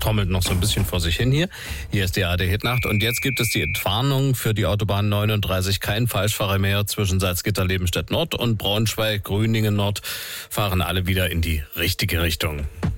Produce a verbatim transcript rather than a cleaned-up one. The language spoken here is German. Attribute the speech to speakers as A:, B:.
A: trommelt noch so ein bisschen vor sich hin hier. Hier ist die A R D-Hitnacht und jetzt gibt es die Entwarnung für die Autobahn neununddreißig. Kein Falschfahrer mehr zwischen Salzgitter, Lebenstedt Nord und Braunschweig, Grüningen Nord. Fahren alle wieder in die richtige Richtung.